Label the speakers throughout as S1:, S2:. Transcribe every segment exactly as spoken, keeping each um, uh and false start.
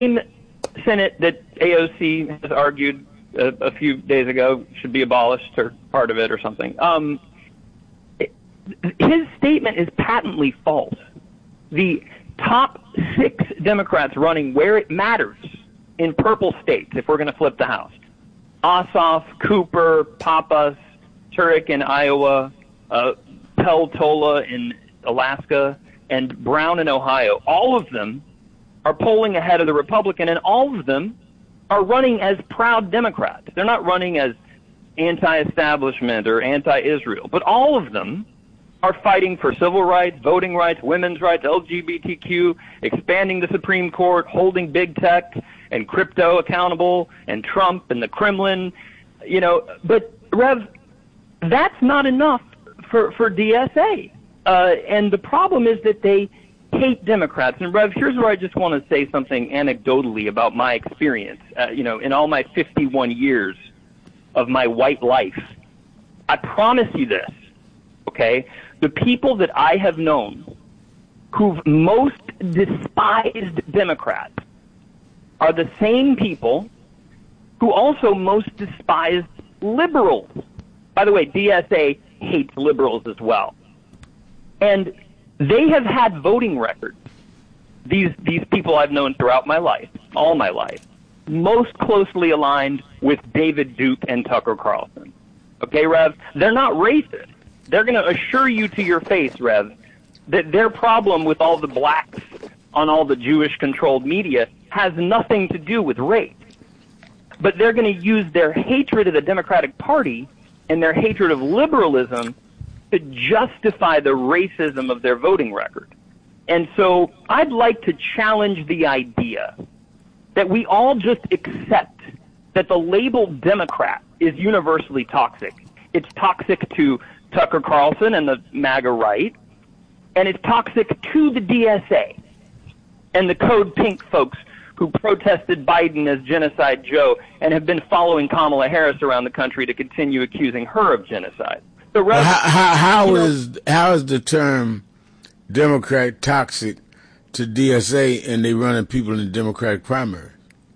S1: Senate that A O C has argued a, a few days ago should be abolished or part of it or something. Um, his statement is patently false. The top six Democrats running where it matters in purple states, if we're going to flip the House, Ossoff, Cooper, Pappas, Turek in Iowa, uh, Peltola in Alaska, and Brown in Ohio, all of them are polling ahead of the Republican, and all of them are running as proud Democrats. They're not running as anti-establishment or anti-Israel, but all of them are fighting for civil rights, voting rights, women's rights, L G B T Q, expanding the Supreme Court, holding big tech and crypto accountable, and Trump and the Kremlin, you know. But, Rev, that's not enough for, for D S A. Uh, and the problem is that they hate Democrats. And, Rev, here's where I just want to say something anecdotally about my experience. Uh, you know, in all my fifty-one years of my white life, I promise you this, okay? The people that I have known who've most despised Democrats are the same people who also most despised liberals. By the way, D S A hates liberals as well. And they have had voting records, these these people I've known throughout my life, all my life, most closely aligned with David Duke and Tucker Carlson. Okay, Rev? They're not racist. They're going to assure you to your face, Rev, that their problem with all the blacks on all the Jewish-controlled media has nothing to do with race. But they're going to use their hatred of the Democratic Party and their hatred of liberalism to justify the racism of their voting record. And so I'd like to challenge the idea that we all just accept that the label Democrat is universally toxic. It's toxic to Tucker Carlson and the MAGA right, and it's toxic to the D S A and the Code Pink folks who protested Biden as Genocide Joe and have been following Kamala Harris around the country to continue accusing her of genocide. So,
S2: Rev, how how, how is how is the term Democrat toxic to D S A and they running people in the Democratic primary?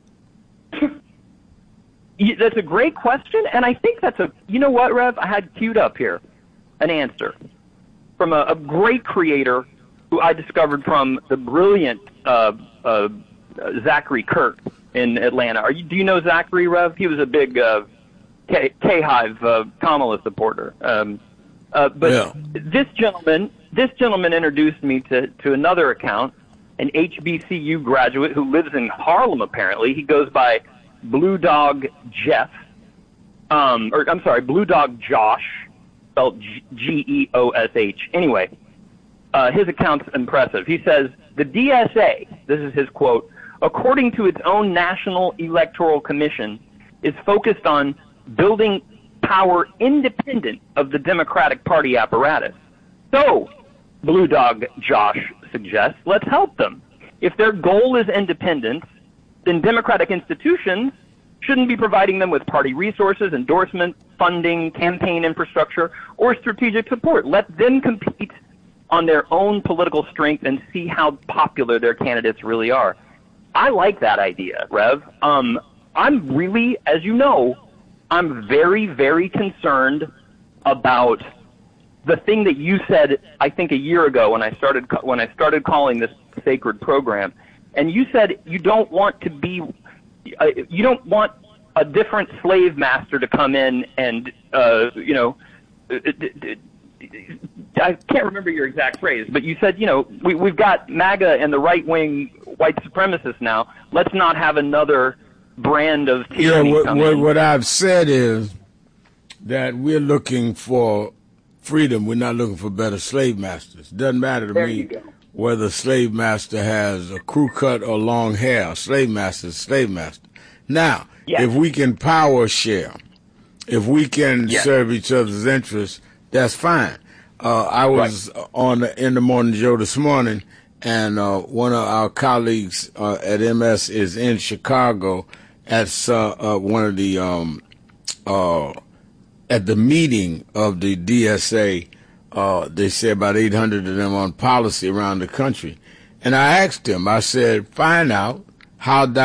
S1: That's a great question, and I think that's a, you know what, Rev? I had queued up here an answer from a, a great creator who I discovered from the brilliant uh, uh, Zachary Kirk in Atlanta. Are you, do you know Zachary, Rev? He was a big uh, K- K-Hive uh, Kamala supporter. Um, uh, but yeah. this gentleman, this gentleman introduced me to, to another account, an H B C U graduate who lives in Harlem, apparently. He goes by Blue Dog Jeff, um, or I'm sorry, Blue Dog Josh, spelled G E O S H. Anyway, uh, his account's impressive. He says, the D S A, this is his quote, according to its own National Electoral Commission, is focused on building power independent of the Democratic Party apparatus. So, Blue Dog Josh suggests, let's help them. If their goal is independence, then democratic institutions shouldn't be providing them with party resources, endorsement, funding, campaign infrastructure, or strategic support. Let them compete on their own political strength and see how popular their candidates really are. I like that idea, Rev. Um, I'm really, as you know, I'm very, very concerned about the thing that you said, I think, a year ago when I started when I started calling this sacred program. And you said you don't want to be, uh, you don't want a different slave master to come in and, uh, you know, I can't remember your exact phrase, but you said, you know, we, we've got MAGA and the right-wing white supremacists now. Let's not have another brand of tyranny.
S2: Yeah, what,
S1: come
S2: what,
S1: in.
S2: what I've said is that we're looking for freedom. We're not looking for better slave masters. Doesn't matter to
S1: there
S2: me.
S1: You go.
S2: Whether a slave master has a crew cut or long hair. A slave master is a slave master. Now, yes. if we can power share, if we can yes. serve each other's interests, that's fine. Uh, I was right. on the In the Morning Joe this morning, and uh, one of our colleagues uh, at M S is in Chicago at uh, uh, one of the um, uh, at the meeting of the D S A. Uh, they say about eight hundred of them on policy around the country. And I asked him, I said, find out how